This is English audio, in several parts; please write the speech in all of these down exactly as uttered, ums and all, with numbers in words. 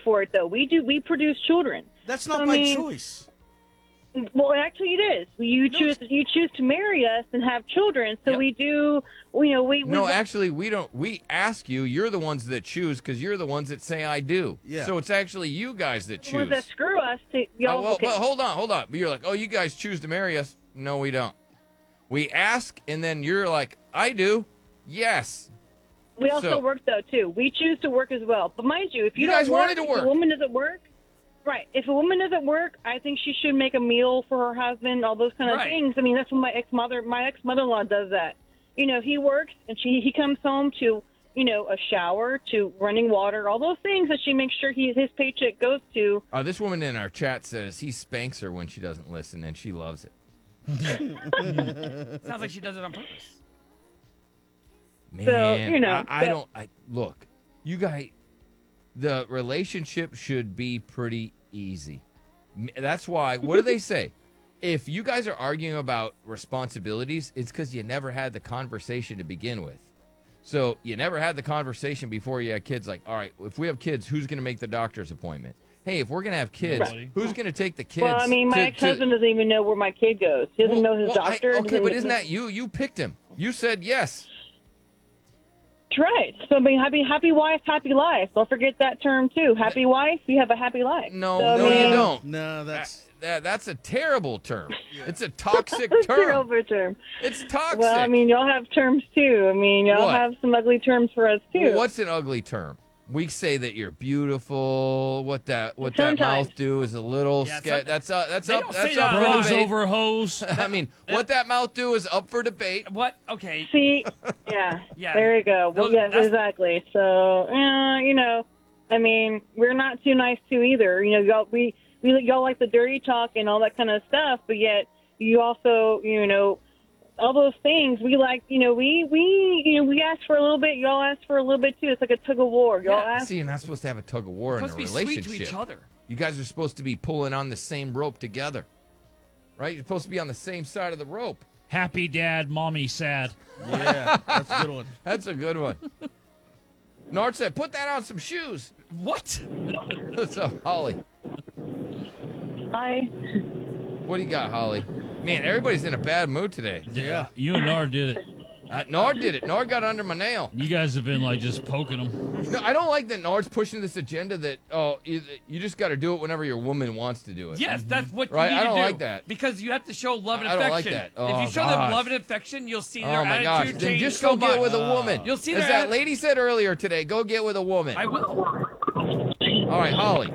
for it, though. We do. We produce children. That's not I my mean, choice. Well, actually, it is. You No, choose. You choose to marry us and have children. So Yep. we do. You know, we. we No, actually, we don't. We ask you. You're the ones that choose because you're the ones that say I do. Yeah. So it's actually you guys that the ones choose. that screw us. To, y'all, Oh, well, okay. but hold on, hold on. You're like, oh, you guys choose to marry us. No, we don't. We ask, and then you're like, I do. Yes. We also So- work though too. We choose to work as well. But mind you, if you, You don't guys work, wanted to if work. a woman doesn't work, right? If a woman doesn't work, I think she should make a meal for her husband. All those kind of Right. things. I mean, that's what my ex mother, my ex mother in law does that. You know, he works and she he comes home to you know a shower, to running water, all those things that she makes sure he his paycheck goes to. Uh, this woman in our chat says he spanks her when she doesn't listen, and she loves it. Sounds like she does it on purpose. Man, you know, I, I but- don't. I look, you guys. The relationship should be pretty easy. M- That's why. What do they say? If you guys are arguing about responsibilities, it's because you never had the conversation to begin with. So you never had the conversation before you had kids. Like, all right, if we have kids, who's going to make the doctor's appointment? Hey, if we're going to have kids, Nobody. who's going to take the kids? Well, I mean, my to- ex-husband to- doesn't even know where my kid goes. He doesn't know his well, I- doctor. okay, doesn't- but isn't that you? You picked him. You said yes. That's right. So, I mean, happy, happy wife, happy life. Don't forget that term too. Happy wife, you have a happy life. No, So, I no, you mean, don't. No, that's That, that's a terrible term. It's a toxic That's a term. terrible term. It's toxic. Well, I mean, y'all have terms too. I mean, y'all What? have some ugly terms for us too. Well, what's an ugly term? We say that you're beautiful. What that what that Sometimes. mouth do is a little Yeah, sca- some- That's uh, that's they up. don't That's say up that. for Bros debate. over hoes. I mean, what that mouth do is up for debate. What? Okay. See, yeah, Yeah. there you go. Well, Those- yes, that's- exactly. So, uh, you know, I mean, we're not too nice too either. You know, y'all we we y'all like the dirty talk and all that kind of stuff, but yet you also, you know. All those things we like, you know, we we you know we ask for a little bit, y'all ask for a little bit too. It's like a tug of war. Y'all Yeah, ask. See, you're not supposed to have a tug of war in a Supposed to be relationship. sweet to each other. You guys are supposed to be pulling on the same rope together, right? You're supposed to be on the same side of the rope. Happy dad, mommy sad. yeah, that's a good one. That's a good one. Nard said, "Put that on some shoes." What? What's up, Holly? Hi. What do you got, Holly? Man, everybody's in a bad mood today. Yeah. You and Nard did it. Uh, Nard did it. Nard got under my nail. You guys have been like just poking them. No, I don't like that Nard's pushing this agenda that, oh, you, you just got to do it whenever your woman wants to do it. Yes, that's what Right, you need I don't to do. like that. Because you have to show love and I don't like affection. that. Oh, if you show gosh. them love and affection, you'll see their Oh, my attitude gosh. change Then just so go get much. with a woman. You'll see As their that atti- lady said earlier today, go get with a woman. I will. All right, Holly.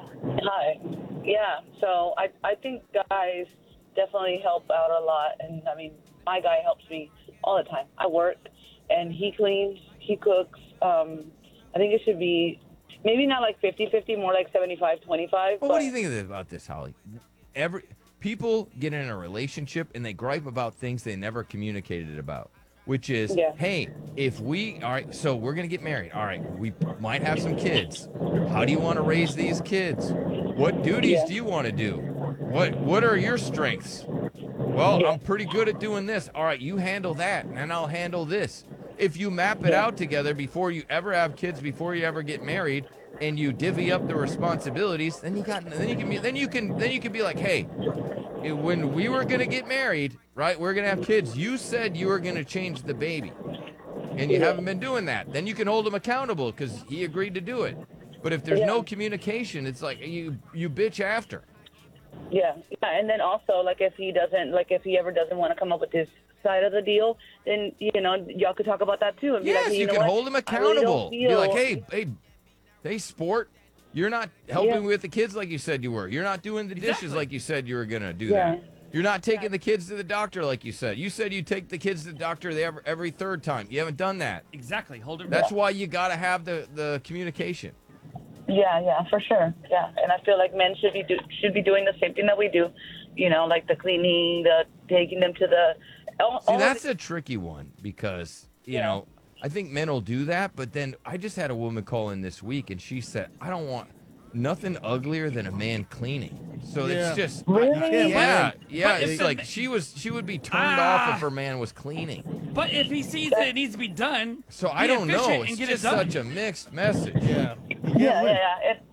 Hi. Yeah. So I I think guys definitely help out a lot, and I mean my guy helps me all the time. I work, and he cleans, he cooks. Um, I think it should be maybe not like fifty-fifty, more like seventy-five twenty-five. Well, what do you think of this- about this, Holly? Every people get in a relationship and they gripe about things they never communicated about, which is, Yeah. hey, if we all right, so we're gonna get married. All right, we might have some kids. How do you want to raise these kids? What duties Yeah. do you want to do? What What are your strengths? Well, I'm pretty good at doing this. All right, you handle that, and I'll handle this. If you map it out together before you ever have kids, before you ever get married, and you divvy up the responsibilities, then you got then you can be then you can then you can be like, hey, eh, when we were gonna get married, right? We're gonna have kids. You said you were gonna change the baby, and you haven't been doing that. Then you can hold him accountable because he agreed to do it. But if there's no communication, it's like you you bitch after. Yeah, yeah, and then also like if he doesn't, like if he ever doesn't want to come up with his side of the deal, then you know y'all could talk about that too and be Yes, like, hey, you, you know can what? hold him I really don't accountable. Be feel- like, hey, hey, hey, sport, you're not helping Yeah. with the kids like you said you were. You're not doing the dishes Exactly. like you said you were gonna do Yeah. that. You're not taking the kids to the doctor like you said. You said you take the kids to the doctor every, every third time. You haven't done that. Exactly. Hold it. That's why you got to have the, the communication. Yeah, yeah, for sure. Yeah, and I feel like men should be do, should be doing the same thing that we do, you know, like the cleaning, the taking them to the. All, See, all that's of a tricky one because, you Yeah. know, I think men will do that. But then I just had a woman call in this week and she said, I don't want nothing uglier than a man cleaning. So Yeah. it's just, Really? yeah, yeah. But if It's the- like she was, she would be turned off Ah. if her man was cleaning. But if he sees that it needs to be done, So be I don't know. efficient It's and get just it done. such a mixed message. Yeah. yeah, yeah, yeah. And,